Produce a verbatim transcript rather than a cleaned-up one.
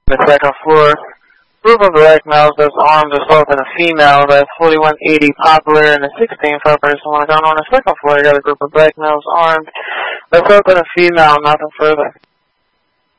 The second floor, group of black males that's armed assaulting a female that's forty-one eighty Poplar and a sixteen for a person want to go on the second floor. You got a group of black males armed assaulting a female, nothing further.